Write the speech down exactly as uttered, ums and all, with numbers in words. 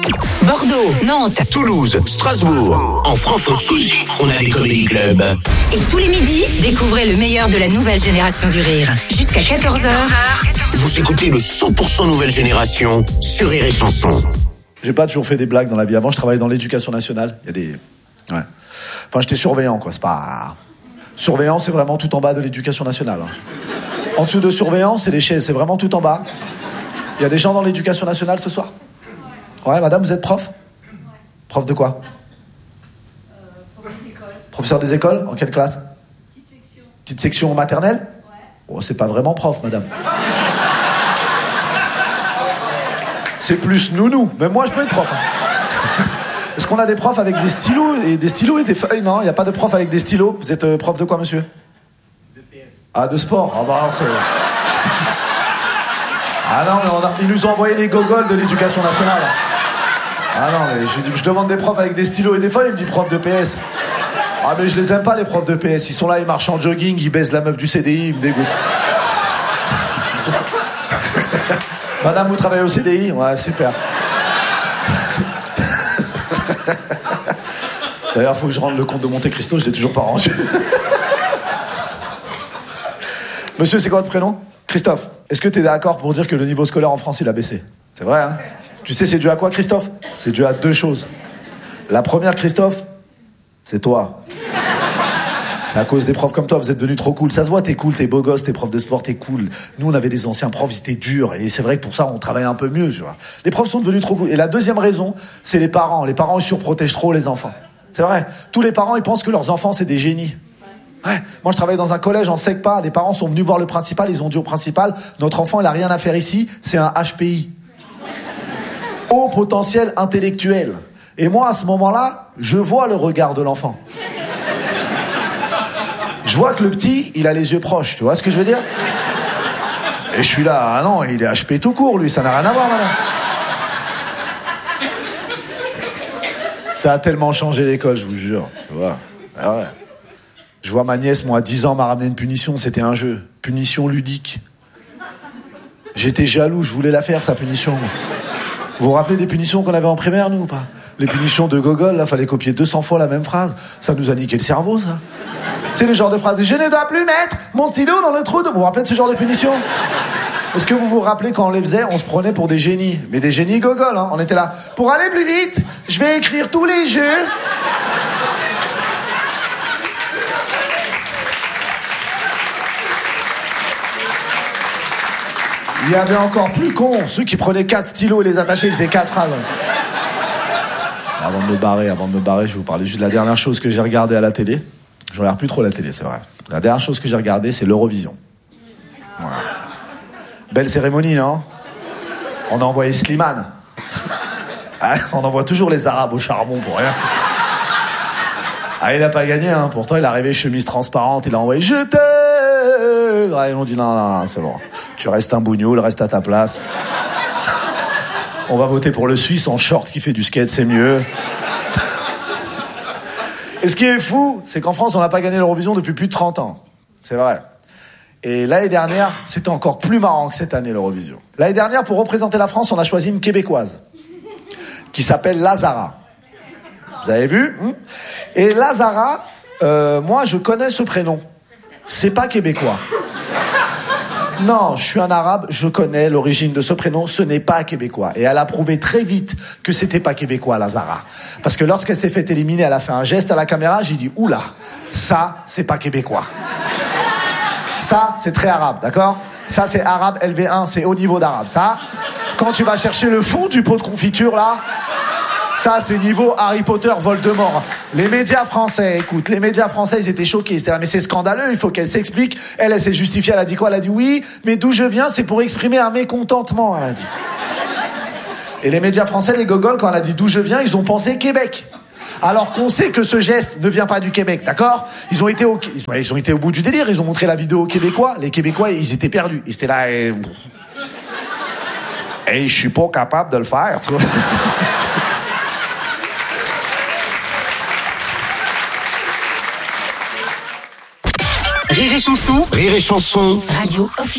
Bordeaux, Nantes, Toulouse, Strasbourg. En France aussi, on a des comédie clubs. et tous les midis, découvrez le meilleur de la nouvelle génération du rire. Jusqu'à quatorze heures. Vous écoutez le cent pour cent nouvelle génération sur Rire et Chanson. J'ai pas toujours fait des blagues dans la vie. Avant, je travaillais dans l'éducation nationale. Il y a des... Ouais. Enfin, j'étais surveillant, quoi. C'est pas... Surveillant, c'est vraiment tout en bas de l'éducation nationale. En dessous de surveillant, c'est les chaises. C'est vraiment tout en bas. Il y a des gens dans l'éducation nationale ce soir? Ouais, madame, vous êtes prof? Prof de quoi? Euh, prof des écoles. Professeur des écoles? En quelle classe? Petite section. Petite section maternelle? Ouais. Oh, c'est pas vraiment prof, madame. C'est plus nounou. Même moi, je peux être prof. Hein. Est-ce qu'on a des profs avec des stylos et des stylos et des feuilles? Non, il n'y a pas de prof avec des stylos. Vous êtes euh, prof de quoi, monsieur? De P S. Ah, de sport. Ah bah, c'est... Ah non, mais on a... ils nous ont envoyé les gogoles de l'éducation nationale. Ah non, mais je, je demande des profs avec des stylos et des feuilles, il me dit prof de P S. Ah mais je les aime pas, les profs de P S. Ils sont là, ils marchent en jogging, ils baisent la meuf du C D I, ils me dégoûtent. Madame, vous travaillez au C D I? Ouais, super. D'ailleurs, faut que je rende le compte de Monte Cristo, je l'ai toujours pas rendu. Monsieur, c'est quoi votre prénom? Christophe. Est-ce que t'es d'accord pour dire que le niveau scolaire en France, il a baissé? C'est vrai, hein? Tu sais, c'est dû à quoi, Christophe? C'est dû à deux choses. La première, Christophe, c'est toi. C'est à cause des profs comme toi, vous êtes devenus trop cool. Ça se voit, t'es cool, t'es beau gosse, t'es prof de sport, t'es cool. Nous, on avait des anciens profs, ils étaient durs. Et c'est vrai que pour ça, on travaille un peu mieux, tu vois. Les profs sont devenus trop cool. Et la deuxième raison, c'est les parents. Les parents, ils surprotègent trop les enfants. C'est vrai. Tous les parents, ils pensent que leurs enfants, c'est des génies. Ouais. Moi, je travaillais dans un collège en SECPA. Les parents sont venus voir le principal. Ils ont dit au principal, notre enfant, il a rien à faire ici. C'est un H P I. Haut potentiel intellectuel. Et moi, à ce moment-là, je vois le regard de l'enfant. Je vois que le petit, il a les yeux proches. Tu vois ce que je veux dire? Et je suis là, ah non, il est H P tout court, lui. Ça n'a rien à voir, madame. Ça a tellement changé l'école, je vous jure. Tu vois. Ah ouais. Je vois ma nièce, moi, à dix ans, m'a ramené une punition, c'était un jeu. Punition ludique. J'étais jaloux, je voulais la faire, sa punition. Vous vous rappelez des punitions qu'on avait en primaire, nous, ou pas? Les punitions de gogol, là, fallait copier deux cents fois la même phrase. Ça nous a niqué le cerveau, ça. C'est le genre de phrase, je ne dois plus mettre mon stylo dans le trou de... Vous vous rappelez de ce genre de punition? Est-ce que vous vous rappelez quand on les faisait, on se prenait pour des génies? Mais des génies gogol, hein. On était là, pour aller plus vite, je vais écrire tous les jeux... Il y avait encore plus cons, ceux qui prenaient quatre stylos et les attachaient, ils faisaient quatre phrases. Avant de me barrer, avant de me barrer, je vais vous parler juste de la dernière chose que j'ai regardée à la télé. Je regarde plus trop la télé, c'est vrai. La dernière chose que j'ai regardée, c'est l'Eurovision. Voilà. Belle cérémonie, non? On a envoyé Slimane. Ah, on envoie toujours les Arabes au charbon pour rien. Ah, il a pas gagné, hein. Pourtant, il est arrivé chemise transparente, il a envoyé « Je t'aime !» Ah, ils ont dit « Non, non, non, c'est bon. Tu restes un bougnoul, reste à ta place. On va voter pour le Suisse en short qui fait du skate, c'est mieux. » Et ce qui est fou, c'est qu'en France, on n'a pas gagné l'Eurovision depuis plus de trente ans. C'est vrai. Et l'année dernière, c'était encore plus marrant que cette année, l'Eurovision. L'année dernière, pour représenter la France, on a choisi une Québécoise qui s'appelle Lazara. Vous avez vu? Et Lazara, euh, moi, je connais ce prénom. C'est pas québécois. Non, je suis un arabe, je connais l'origine de ce prénom, ce n'est pas québécois. Et elle a prouvé très vite que c'était pas québécois, Lazara. Parce que lorsqu'elle s'est fait éliminer, elle a fait un geste à la caméra, j'ai dit, oula, ça, c'est pas québécois. Ça, c'est très arabe, d'accord? Ça, c'est arabe L V un, c'est haut niveau d'arabe. Ça, quand tu vas chercher le fond du pot de confiture, là, ça, c'est niveau Harry Potter, Voldemort. Les médias français, écoute, les médias français, ils étaient choqués. Ils étaient là, mais c'est scandaleux, il faut qu'elle s'explique. Elle, elle s'est justifiée, elle a dit quoi? Elle a dit oui, mais d'où je viens, c'est pour exprimer un mécontentement, elle a dit. Et les médias français, les gogols, quand elle a dit d'où je viens, ils ont pensé Québec. Alors qu'on sait que ce geste ne vient pas du Québec, d'accord? Ils ont été au, ils ont été au bout du délire, ils ont montré la vidéo aux Québécois. Les Québécois, ils étaient perdus. Ils étaient là et... Et je suis pas capable de le faire, tu vois. Rire et Chanson. Rire et Chanson. Radio officielle.